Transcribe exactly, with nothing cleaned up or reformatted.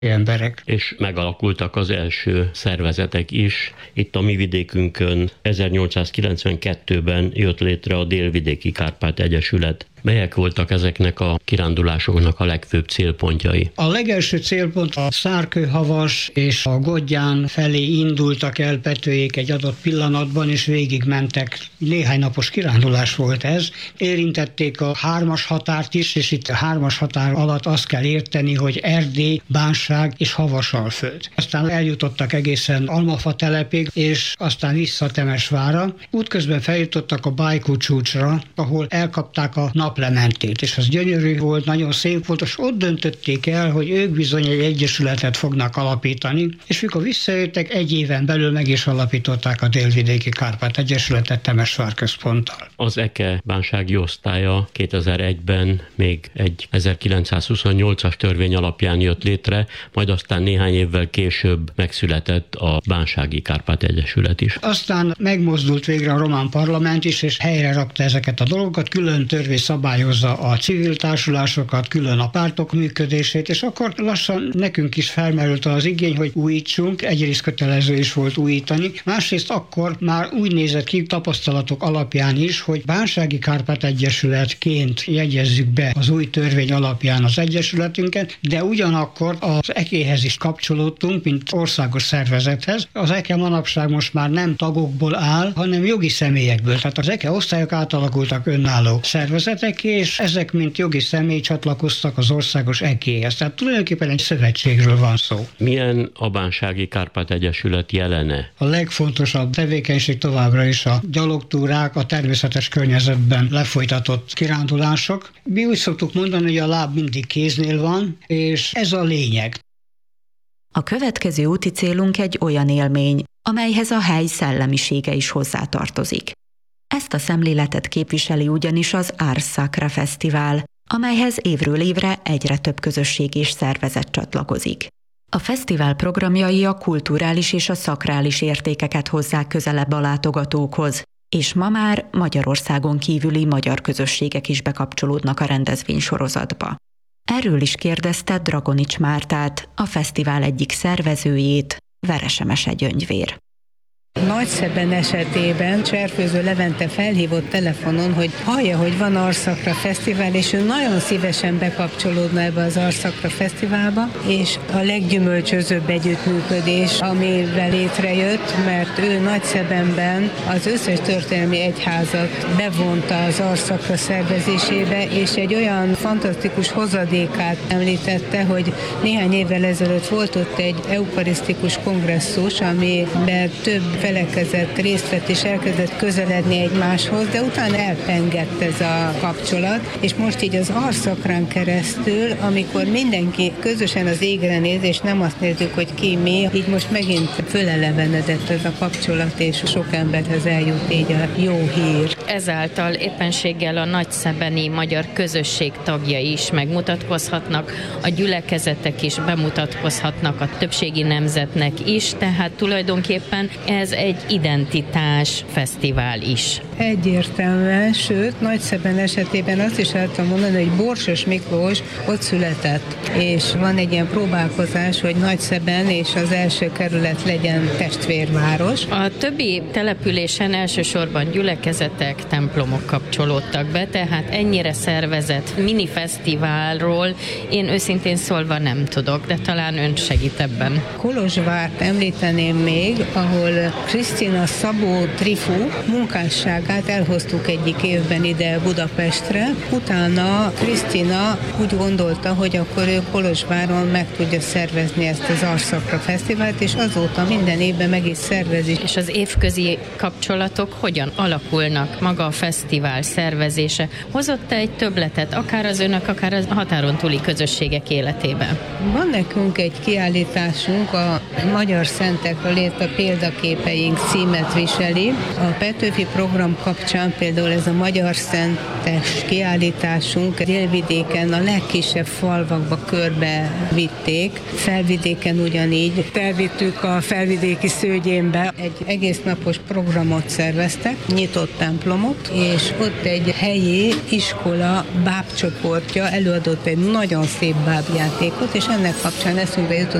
emberek. És megalakultak az első szervezetek is. Itt a mi vidékünkön ezernyolcszázkilencvenkettőben jött létre a Délvidéki Kárpát Egyesület. Melyek voltak ezeknek a kirándulásoknak a legfőbb célpontjai? A legelső célpont a Szárkőhavas és a Godján felé indultak el Petőék egy adott pillanatban, és végigmentek. Néhány napos kirándulás volt ez. Érintették a hármas határt is, és itt a hármas határ alatt azt kell érteni, hogy Erdély, Bánság és Havasalföld. Aztán eljutottak egészen Almafa telepig, és aztán vissza Temesvárra. Útközben feljutottak a Bajkú csúcsra, ahol elkapták a naplementét, és az gyönyörű volt, nagyon szép volt, és ott döntötték el, hogy ők bizony egy egyesületet fognak alapítani, és mikor visszajöttek, egy éven belül meg is alapították a Délvidéki Kárpát Egyesületet Temesvár központtal. Az é ká e bánsági osztálya kétezer-egyben még egy ezerkilencszázhuszonnyolcas törvény alapján jött létre, majd aztán néhány évvel később megszületett a Bánsági Kárpát Egyesület is. Aztán megmozdult végre a román parlament is, és helyre rakta ezeket a dolgokat, külön törvény szabályozza a civil társulásokat, külön a pártok működését, és akkor lassan nekünk is felmerült az igény, hogy újítsunk, egyrészt kötelező is volt újítani, másrészt akkor már úgy nézett ki tapasztalatok alapján is, hogy Bánsági Kárpát Egyesületként jegyezzük be az új törvény alapján az egyesületünket, de ugyanakkor az é ká é-hez is kapcsolódtunk, mint országos szervezethez. Az é ká é manapság most már nem tagokból áll, hanem jogi személyekből. Tehát az é ká é osztályok átalakultak önálló szervezetek, és ezek mint jogi személy csatlakoztak az országos é ká é-hez. Tehát tulajdonképpen egy szövetségről van szó. Milyen a Bánsági Kárpát Egyesület jelene? A legfontosabb tevékenység továbbra is a gyalogtúrák, a természetes környezetben lefolytatott kirándulások. Mi úgy szoktuk mondani, hogy a láb mindig kéznél van, és ez a lényeg. A következő úti célunk egy olyan élmény, amelyhez a hely szellemisége is hozzátartozik. Ezt a szemléletet képviseli ugyanis az Ars Sacra Fesztivál, amelyhez évről évre egyre több közösség és szervezet csatlakozik. A fesztivál programjai a kulturális és a szakrális értékeket hozzák közelebb a látogatókhoz, és ma már Magyarországon kívüli magyar közösségek is bekapcsolódnak a rendezvénysorozatba. Erről is kérdezte Dragonics Mártát, a fesztivál egyik szervezőjét, Veresemese Gyöngyvér. Nagyszeben esetében Cserfőző Levente felhívott telefonon, hogy hallja, hogy van Ars Sacra Fesztivál, és ő nagyon szívesen bekapcsolódna ebbe az Ars Sacra Fesztiválba, és a leggyümölcsözőbb együttműködés, amivel létrejött, mert ő Nagyszebenben az összes történelmi egyházat bevonta az Ars Sacra szervezésébe, és egy olyan fantasztikus hozadékát említette, hogy néhány évvel ezelőtt volt ott egy eukarisztikus kongresszus, amiben több felekezett, részt vett és elkezdett közeledni egymáshoz, de utána elpengett ez a kapcsolat, és most így az Ars Sacrán keresztül, amikor mindenki közösen az égre néz, és nem azt nézzük, hogy ki mi, így most megint fölelevenedett ez a kapcsolat, és sok emberhez eljut így a jó hír. Ezáltal éppenséggel a nagyszebeni magyar közösség tagjai is megmutatkozhatnak, a gyülekezetek is bemutatkozhatnak a többségi nemzetnek is, tehát tulajdonképpen ez egy identitás fesztivál is. Egyértelműen, sőt, Nagyszeben esetében azt is el tudom mondani, hogy Borsos Miklós ott született, és van egy ilyen próbálkozás, hogy Nagyszeben és az első kerület legyen testvérváros. A többi településen elsősorban gyülekezetek, templomok kapcsolódtak be, tehát ennyire szervezett minifesztiválról én őszintén szólva nem tudok, de talán ön segít ebben. Kolozsvárt említeném még, ahol Krisztina Szabó Trifú munkásságát elhoztuk egyik évben ide Budapestre. Utána Krisztina úgy gondolta, hogy akkor ő Kolozsváron meg tudja szervezni ezt az Ars Sacra Fesztivált, és azóta minden évben meg is szervezi. És az évközi kapcsolatok hogyan alakulnak, maga a fesztivál szervezése? Hozott-e egy többletet, akár az önök, akár a határon túli közösségek életében? Van nekünk egy kiállításunk, a Magyar Szentekről, illetve a példaképeink címet viseli. A Petőfi Program kapcsán például ez a Magyar Szentes kiállításunk délvidéken a legkisebb falvakba körbe vitték. Felvidéken ugyanígy felvittük a felvidéki Szőgyénbe. Egy egész napos programot szerveztek, nyitott templomot, és ott egy helyi iskola bábcsoportja előadott egy nagyon szép bábjátékot, és ennek kapcsán eszünkbe jutott,